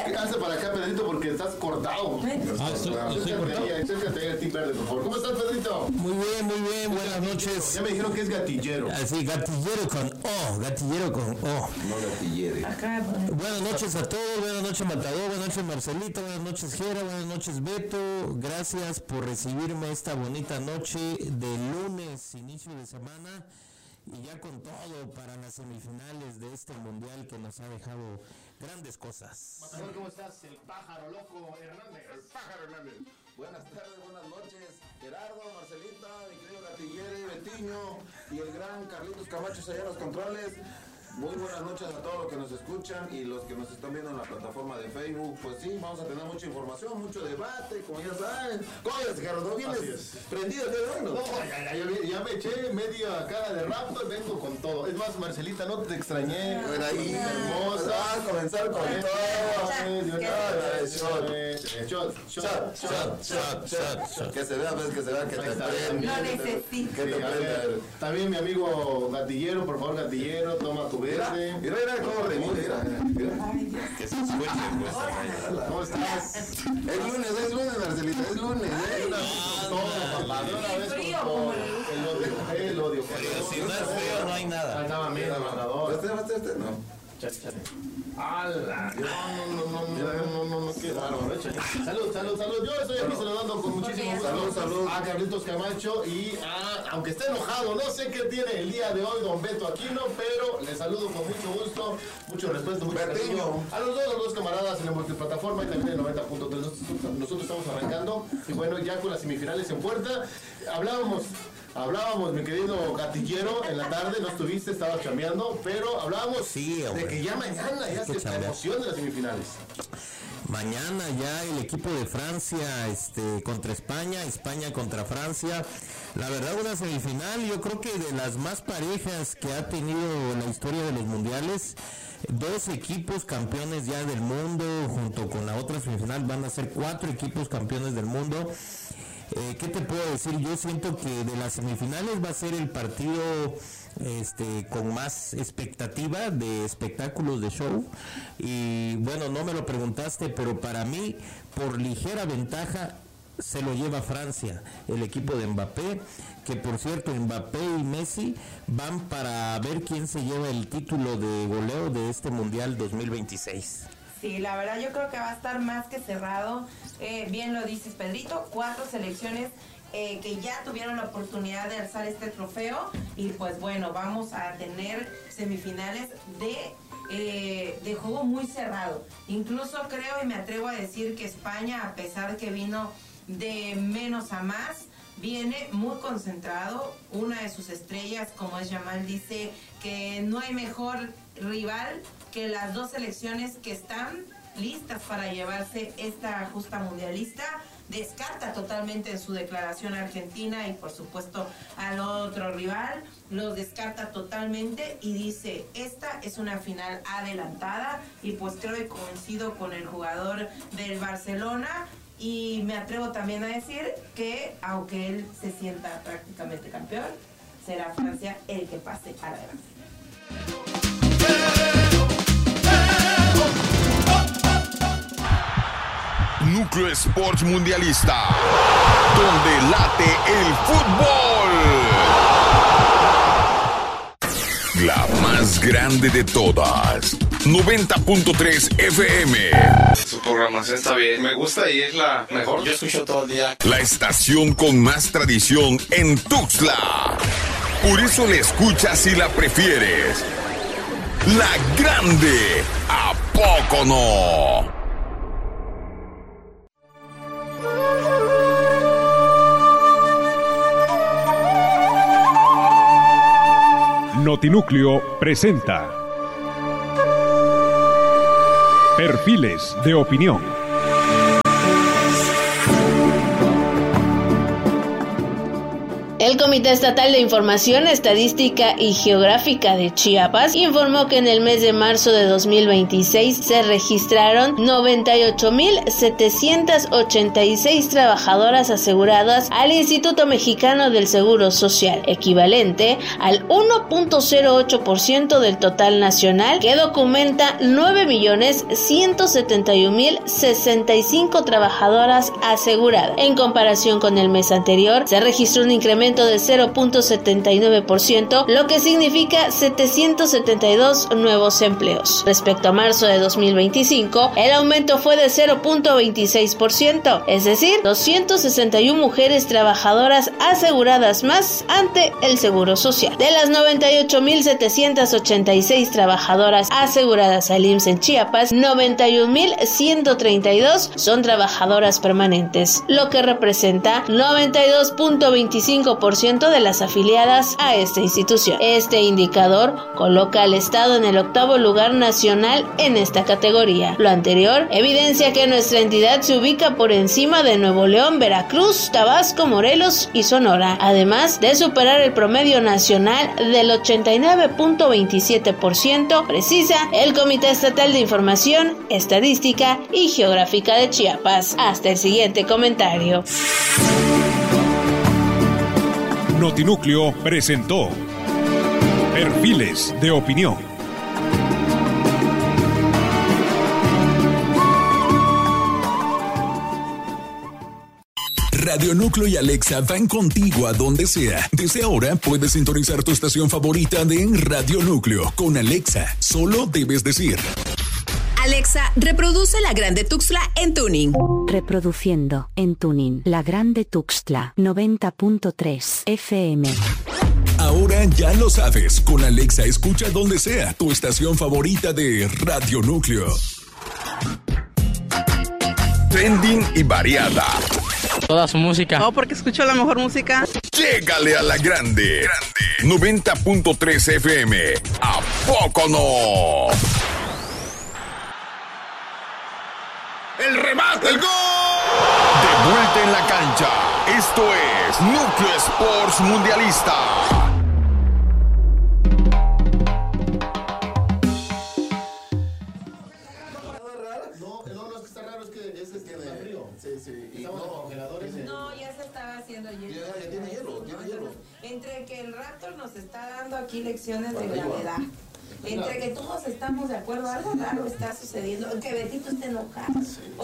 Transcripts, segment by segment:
Hazte para acá, Pedrito, porque estás cortado. Estoy cortado. Acércate al team verde, por favor. ¿Cómo estás, Pedrito? Muy bien, buenas noches. Ya me dijeron que es gatillero. Sí, gatillero con O. No gatillere. Buenas noches a todos, buenas noches Matador, buenas noches Marcelita, buenas noches Jera, buenas noches Beto. Gracias por recibirme esta bonita noche de lunes, inicio de semana. Y ya con todo para las semifinales de este mundial que nos ha dejado grandes cosas. Matador, ¿cómo estás? El pájaro loco Hernández. El pájaro Hernández. Buenas tardes, buenas noches, Gerardo, Marcelita, mi querido Gatillere, Betiño y el gran Carlitos Camacho allá en los controles. Muy buenas noches a todos los que nos escuchan y los que nos están viendo en la plataforma de Facebook. Pues sí, vamos a tener mucha información, mucho debate, como ya saben. ¿Cómo es, Gerardo? ¿Vienes prendido de hoy, no? No, ya me eché media cara de raptor, vengo con todo. Es más, Marcelita, no te extrañé. Bueno, ahí, hermosa. vamos a comenzar con todo. Que se vea, pues, que se vea que te prende. No necesito. Que te prende. También mi amigo Gatillero, por favor, Gatillero, toma tu verde. Mira cómo remite, mira. Que se escuche, pues. ¿Cómo estás? Es lunes, Marcelita, es lunes, Todo, papá, de una vez con todo. El odio. Si no es feo, no hay nada. Andaba bien, Matador. No. ¡Hala! No, qué bárbaro. Salud. Yo estoy aquí saludando con muchísimo gusto. Salud. A Carlitos Camacho y aunque esté enojado, no sé qué tiene el día de hoy don Beto Aquino, pero le saludo con mucho gusto, mucho respeto, mucho cariño. A los dos camaradas en la multiplataforma y también en el 90.3. Nosotros estamos arrancando y bueno, ya con las semifinales en puerta. Hablábamos, mi querido Gatillero, en la tarde, no estuviste, estabas chambeando, pero hablábamos de que ya mañana ya se la emoción de las semifinales. Mañana ya el equipo de Francia contra España contra Francia. La verdad, una semifinal, yo creo que de las más parejas que ha tenido la historia de los mundiales. Dos equipos campeones ya del mundo, junto con la otra semifinal van a ser 4 equipos campeones del mundo. ¿Qué te puedo decir? Yo siento que de las semifinales va a ser el partido con más expectativa de espectáculos de show. Y bueno, no me lo preguntaste, pero para mí, por ligera ventaja, se lo lleva Francia, el equipo de Mbappé, que por cierto, Mbappé y Messi van para ver quién se lleva el título de goleo de este Mundial 2026. Sí, la verdad yo creo que va a estar más que cerrado. Bien lo dices, Pedrito, 4 selecciones que ya tuvieron la oportunidad de alzar este trofeo y pues bueno, vamos a tener semifinales de juego muy cerrado. Incluso creo y me atrevo a decir que España, a pesar que vino de menos a más, viene muy concentrado. Una de sus estrellas, como es Yamal, dice que no hay mejor rival que las dos selecciones que están listas para llevarse esta justa mundialista. Descarta totalmente en su declaración a Argentina y por supuesto al otro rival, los descarta totalmente y dice, esta es una final adelantada y pues creo que coincido con el jugador del Barcelona y me atrevo también a decir que aunque él se sienta prácticamente campeón, será Francia el que pase a la gran. Núcleo Sports Mundialista, donde late el fútbol. La más grande de todas, 90.3 FM. Su programación está bien, me gusta y es la mejor. Yo escucho todo el día. La estación con más tradición en Tuxtla. Por eso la escuchas y la prefieres. La grande, ¿a poco no? Notinúcleo presenta Perfiles de Opinión. El El Comité Estatal de Información Estadística y Geográfica de Chiapas informó que en el mes de marzo de 2026 se registraron 98,786 trabajadoras aseguradas al Instituto Mexicano del Seguro Social, equivalente al 1.08% del total nacional, que documenta 9,171,065 trabajadoras aseguradas. En comparación con el mes anterior, se registró un incremento de 0.79%, lo que significa 772 nuevos empleos. Respecto a marzo de 2025, el aumento fue de 0.26%, es decir, 261 mujeres trabajadoras aseguradas más ante el Seguro Social. De las 98,786 trabajadoras aseguradas al IMSS en Chiapas, 91,132 son trabajadoras permanentes, lo que representa 92.25% de las afiliadas a esta institución. Este indicador coloca al Estado en el 8º lugar nacional en esta categoría. Lo anterior evidencia que nuestra entidad se ubica por encima de Nuevo León, Veracruz, Tabasco, Morelos y Sonora, además de superar el promedio nacional del 89.27%, precisa el Comité Estatal de Información Estadística y Geográfica de Chiapas. Hasta el siguiente comentario. Notinúcleo presentó Perfiles de Opinión. Radio Núcleo y Alexa van contigo a donde sea. Desde ahora puedes sintonizar tu estación favorita de Radio Núcleo. Con Alexa, solo debes decir: Alexa, reproduce La Grande Tuxtla en tuning. Reproduciendo en tuning La Grande Tuxtla 90.3 FM. Ahora ya lo sabes. Con Alexa escucha donde sea tu estación favorita de Radio Núcleo. Trending y variada. Toda su música. No, porque escucho la mejor música. Llégale a La Grande. 90.3 FM. ¿A poco no? El remate, el gol. De vuelta en la cancha. Esto es Núcleo Sports Mundialista. No, ya se estaba haciendo hielo. Ya tiene hielo. Entre que el Raptor nos está dando aquí lecciones de gravedad, entre que todos estamos de acuerdo, algo raro está sucediendo, que Betito esté enojado.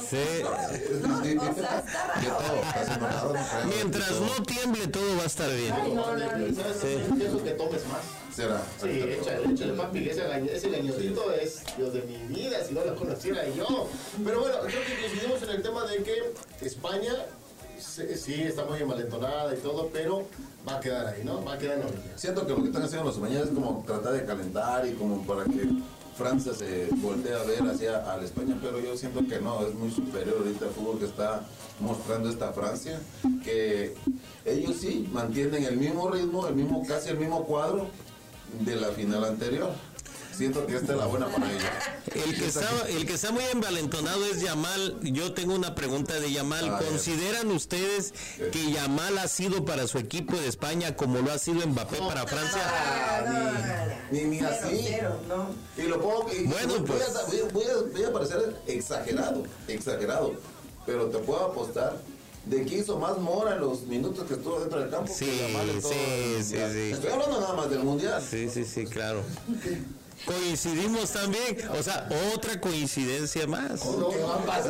Mientras no tiemble, todo va a estar bien. Pienso que tomes más. ¿Será? Sí, échale papi, ese gañosito es Dios de mi vida, si no lo conociera yo. Pero bueno, creo que coincidimos en el tema de que España sí está muy envalentonada y todo, pero va a quedar ahí, ¿no? Va a quedar en orilla. Siento que lo que están haciendo los españoles es como tratar de calentar y como para que Francia se voltee a ver hacia a la España, pero yo siento que no, es muy superior ahorita el fútbol que está mostrando esta Francia, que ellos sí mantienen el mismo ritmo, casi el mismo cuadro de la final anterior. Siento que esta es la buena para ellos. El que está muy envalentonado es Yamal. Yo tengo una pregunta de Yamal. ¿Consideran ustedes que Yamal ha sido para su equipo de España como lo ha sido Mbappé para Francia? Ni así. Y lo pongo, bueno, voy a parecer exagerado, pero te puedo apostar de que hizo más Mora en los minutos que estuvo dentro del campo. Sí. Estoy hablando nada más del mundial. Sí, claro. Coincidimos también, o sea, otra coincidencia más. ¿Qué va a pasar?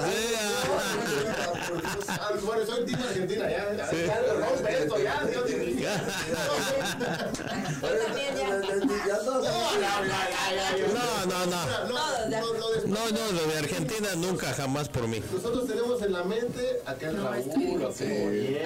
Bueno, soy team Argentina, ya rompe esto, ya, Dios te bendiga. No, lo de Argentina nunca, jamás por mí. Nosotros tenemos en la mente aquel Raúl, aquel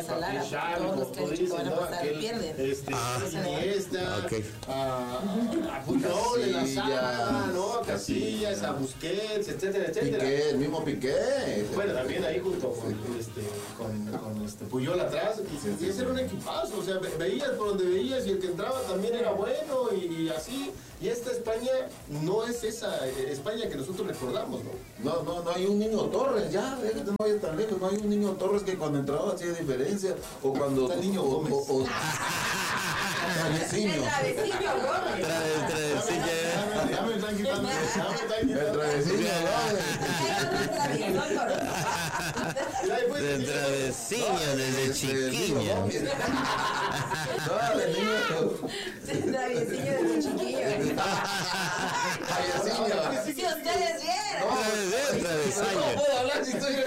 a Puyol, en la sala, ¿no? Casillas, a Busquets, etcétera. Piqué, el mismo Piqué. Bueno, también ahí junto con Puyol atrás. Y ese era un equipazo, o sea, veías por donde veías y el que entraba también era bueno y así. Y esta España no es esa España España que nosotros recordamos, ¿no? No hay un niño Torres, ya, déjate, no vayas tan lejos, no hay un niño Torres que cuando entraba hacía diferencia, o cuando... Está el niño Gómez. Travesiño. El travesiño Gómez. El travesiño De travesiño, desde chiquillo. El traviesillo desde chiquillo. Si ustedes vieron. ¿Cómo puedo hablar si estoy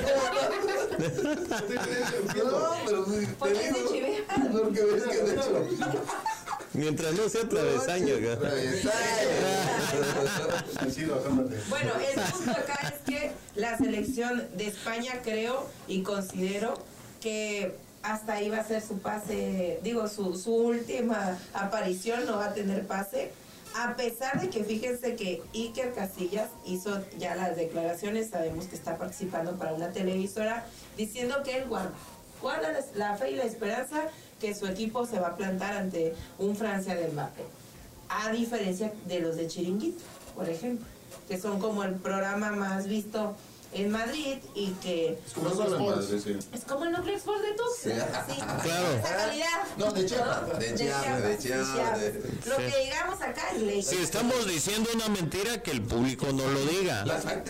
No, pero ¿Por qué se chivea? Porque ves que de hecho... Mientras no sea travesaño, Bueno, el punto acá es que la selección de España creo y considero que hasta ahí va a ser su pase, digo, su última aparición, no va a tener pase, a pesar de que fíjense que Iker Casillas hizo ya las declaraciones, sabemos que está participando para una televisora, diciendo que él guarda la fe y la esperanza que su equipo se va a plantar ante un Francia de Mbappé, a diferencia de los de Chiringuito, por ejemplo, que son como el programa más visto en Madrid y que es como es como el Núcleo Sport de Tuxtla, sí. Claro. Esa calidad. No, de Chiapas. De Chiapas. Lo que digamos acá es ley. Si estamos diciendo una mentira, que el público no lo diga.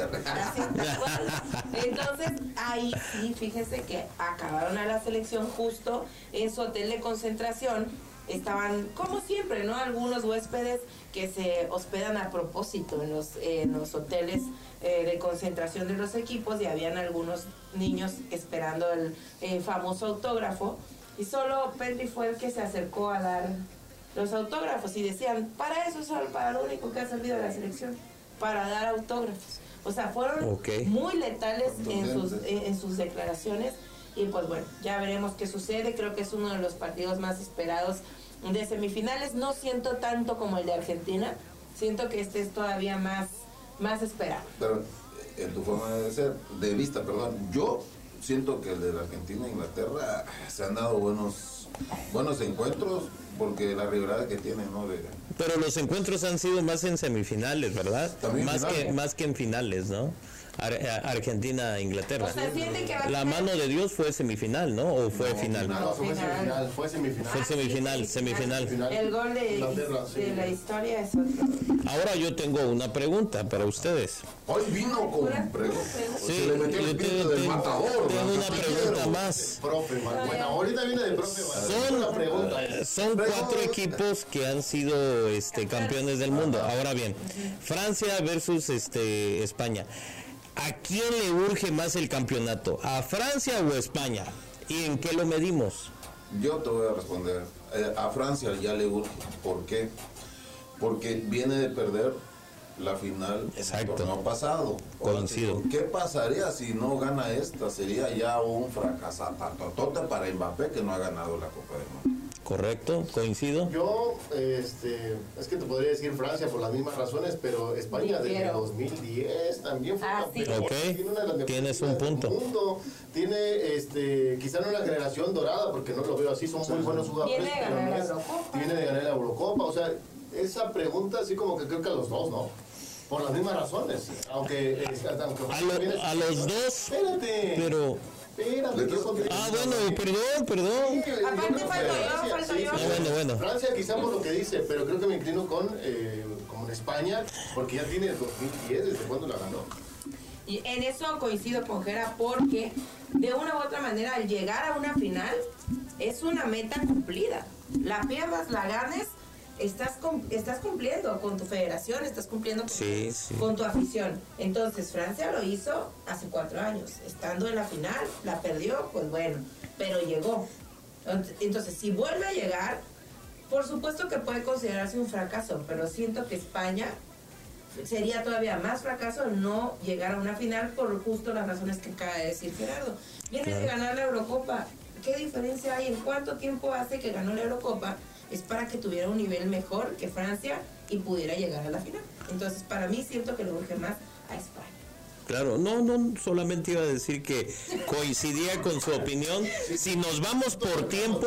Entonces, ahí sí, fíjese que acabaron a la selección justo en su hotel de concentración. Estaban, como siempre, ¿no? Algunos huéspedes que se hospedan a propósito en los hoteles de concentración de los equipos, y habían algunos niños esperando el famoso autógrafo, y solo Pedri fue el que se acercó a dar los autógrafos, y decían, para eso es para lo único que ha servido a la selección, para dar autógrafos. O sea, fueron muy letales en sus declaraciones. Y pues bueno, ya veremos qué sucede. Creo que es uno de los partidos más esperados de semifinales. No siento tanto como el de Argentina. Siento que este es todavía más esperado. Pero en tu forma de vista, yo siento que el de la Argentina e Inglaterra se han dado buenos encuentros, porque la rivalidad que tienen, ¿no? Pero los encuentros han sido más en semifinales, ¿verdad? Más que en finales, ¿no? Argentina-Inglaterra. O sea, siente que la mano de Dios fue semifinal, ¿no? ¿O fue final? No, fue semifinal. Fue semifinal. El gol de la historia es otro. Ahora yo tengo una pregunta para ustedes. Hoy vino con preguntas. Sí, yo tengo una pregunta más. Bueno, ahorita viene de profe. Son 4 equipos que han sido campeones del mundo. Ahora bien, Francia versus España. ¿A quién le urge más el campeonato? ¿A Francia o a España? ¿Y en qué lo medimos? Yo te voy a responder. A Francia ya le urge. ¿Por qué? Porque viene de perder la final del torneo pasado. Coincido. ¿Qué pasaría si no gana esta? Sería ya un fracasatotote para Mbappé, que no ha ganado la Copa del Mundo. Correcto, coincido. Yo, es que te podría decir Francia por las mismas razones, pero España desde 2010 también fue campeón. Tiene una de las tienes un punto. Del mundo. Tiene, quizá no una generación dorada, porque no lo veo así, son muy buenos jugadores. Viene de ganar la Eurocopa. Viene de ganar la Eurocopa, o sea, esa pregunta así como que creo que a los dos, ¿no? Por las mismas razones, aunque a los dos. Espérate. Pero bueno, perdón. Aparte falto yo. Bueno. Francia quizá por lo que dice, pero creo que me inclino con España, porque ya tiene el 2010, ¿desde cuándo la ganó? Y en eso coincido con Gera, porque de una u otra manera al llegar a una final es una meta cumplida. La pierdas, la ganes, estás cumpliendo con tu federación, estás cumpliendo con tu afición. Entonces Francia lo hizo hace 4 años, estando en la final, la perdió, pues bueno, pero llegó. Entonces si vuelve a llegar, por supuesto que puede considerarse un fracaso, pero siento que España sería todavía más fracaso no llegar a una final por justo las razones que acaba de decir Gerardo. Viene de ganar la Eurocopa. ¿Qué diferencia hay? ¿En cuánto tiempo hace que ganó la Eurocopa? Es para que tuviera un nivel mejor que Francia y pudiera llegar a la final. Entonces, para mí, siento que le urge más a España. Claro, no, solamente iba a decir que coincidía con su opinión. Si nos vamos por tiempo,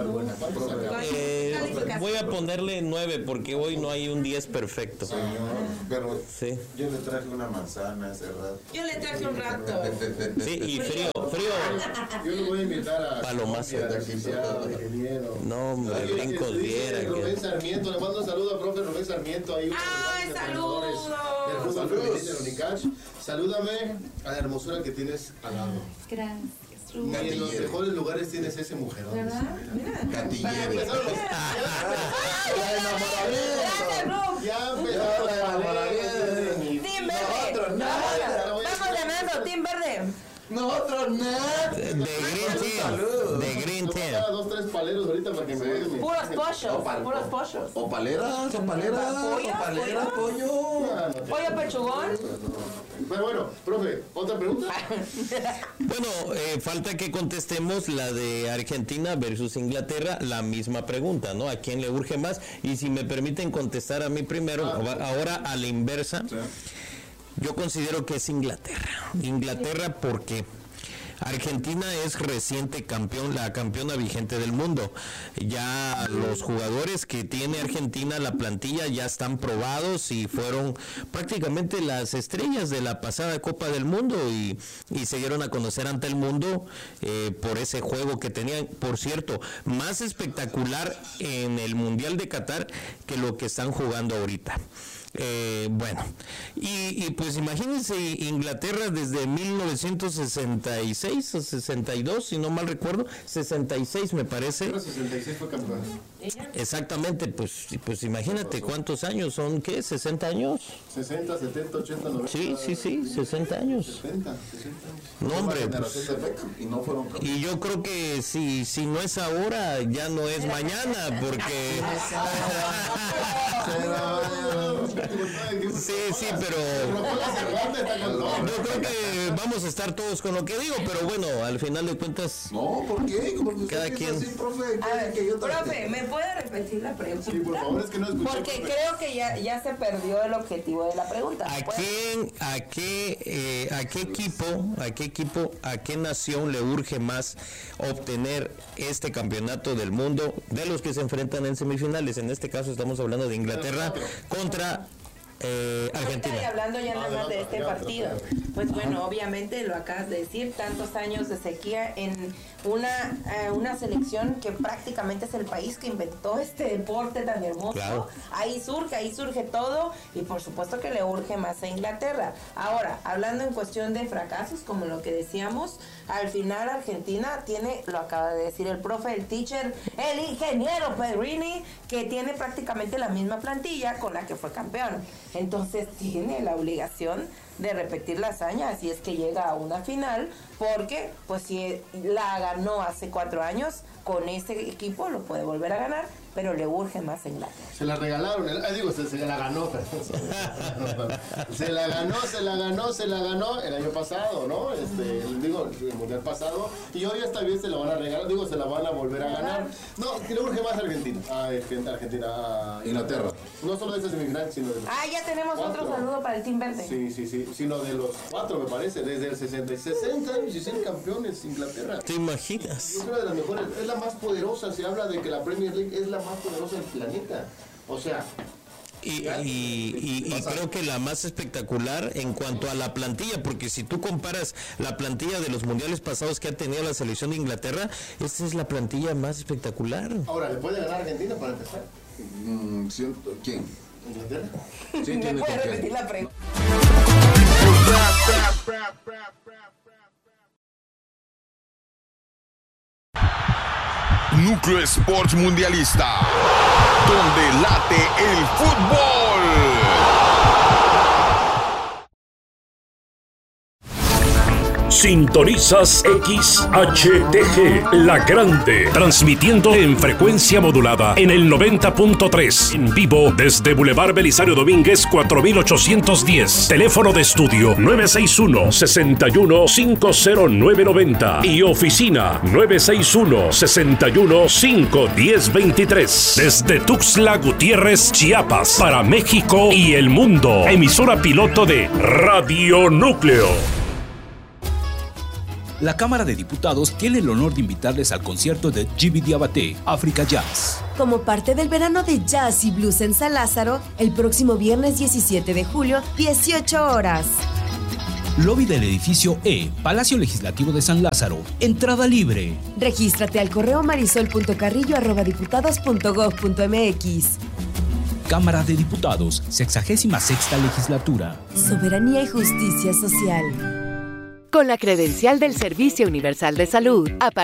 voy a ponerle 9 porque hoy no hay un 10 perfecto. Señor, pero sí. Yo le traje una manzana hace rato. Yo le traje un rato. Sí, y frío. Yo le voy a invitar a Palomazo. ingeniero. No, hombre, brincos viera. Rubén Sarmiento, le mando un saludo a profe Rubén Sarmiento. Ahí ¡Ay, saludos! Del fútbol femenil de Unicach. Salúdame a la hermosura que tienes al lado. Gracias. Y en los mejores lugares tienes ese mujerón. ¿Verdad? Mira. Gatillere. Ya empezó la enamoramiento. Team Verde. Vamos ganando, Team Verde. Nosotros nada. De Green Team. 2, 3 paleros ahorita para que me vean. Puros pollos. O paleras, pollo. Pollo pechugón. Pero bueno, profe, ¿otra pregunta? Bueno, falta que contestemos la de Argentina versus Inglaterra, la misma pregunta, ¿no? ¿A quién le urge más? Y si me permiten contestar a mí primero, ahora a la inversa, yo considero que es Inglaterra. Inglaterra porque Argentina es reciente campeón, la campeona vigente del mundo. Ya los jugadores que tiene Argentina, la plantilla, ya están probados y fueron prácticamente las estrellas de la pasada Copa del Mundo y se dieron a conocer ante el mundo por ese juego que tenían. Por cierto, más espectacular en el Mundial de Qatar que lo que están jugando ahorita. Bueno, y pues imagínense, Inglaterra desde 1966 o 62, si no mal recuerdo, 66 me parece. 66 fue campeón. Exactamente, pues imagínate cuántos años son, ¿qué? ¿60 años? 60, 70, 80, 90. Sí, 60 años. 70 años. No, hombre, pues, y yo creo que si no es ahora, ya no es mañana, porque... Sí, pero yo creo que vamos a estar todos con lo que digo, pero bueno, al final de cuentas, no, ¿por qué? Cada quien. Así, profe, a ver, profe, ¿me puede repetir la pregunta? Sí, por favor, es que no escuché. Porque creo que ya se perdió el objetivo de la pregunta. ¿A qué equipo, a qué nación le urge más obtener este campeonato del mundo de los que se enfrentan en semifinales? En este caso estamos hablando de Inglaterra contra Argentina. Y hablando ya nada más de este partido, pues bueno, obviamente lo acabas de decir, tantos años de sequía en una selección que prácticamente es el país que inventó este deporte tan hermoso. Claro. Ahí surge todo y por supuesto que le urge más a Inglaterra. Ahora, hablando en cuestión de fracasos, como lo que decíamos, al final Argentina tiene, lo acaba de decir el profe, el teacher, el ingeniero Pedrini, que tiene prácticamente la misma plantilla con la que fue campeón. Entonces tiene la obligación de repetir la hazaña, así es que llega a una final, porque pues si la ganó hace 4 años, con ese equipo lo puede volver a ganar, pero le urge más a Inglaterra. Se la regalaron, se la ganó. Se la ganó el año pasado, ¿no? El mundial pasado, y hoy esta vez se la van a regalar, se la van a volver a ganar. No, que le urge más a Argentina, a Inglaterra. No solo de esta semifinal, sino de los ya tenemos 4. Otro saludo para el Team Verde. Sí, sino de los 4 me parece, desde el 60 años y ser campeones Inglaterra. ¿Te imaginas? Es una de las mejores, es la más poderosa, se habla de que la Premier League es la más poderosa del planeta. O sea, y creo que la más espectacular en cuanto a la plantilla, porque si tú comparas la plantilla de los mundiales pasados que ha tenido la selección de Inglaterra, esta es la plantilla más espectacular. Ahora, ¿le puede ganar Argentina para empezar? ¿Quién? ¿Inglaterra? Sí, ¿Me puede repetir la pregunta? Núcleo Sports Mundialista, donde late el fútbol. Sintonizas XHTG, La Grande, transmitiendo en frecuencia modulada en el 90.3, en vivo desde Boulevard Belisario Domínguez 4810, teléfono de estudio 961-61-50990 y oficina 961-61-51023, desde Tuxtla Gutiérrez, Chiapas, para México y el mundo, emisora piloto de Radio Núcleo. La Cámara de Diputados tiene el honor de invitarles al concierto de Jimmy Diabaté, África Jazz. Como parte del verano de jazz y blues en San Lázaro, el próximo viernes 17 de julio, 18 horas. Lobby del edificio E, Palacio Legislativo de San Lázaro. Entrada libre. Regístrate al correo marisol.carrillo@diputados.gov.mx. Cámara de Diputados, 66ª Legislatura. Soberanía y justicia social. Con la credencial del Servicio Universal de Salud,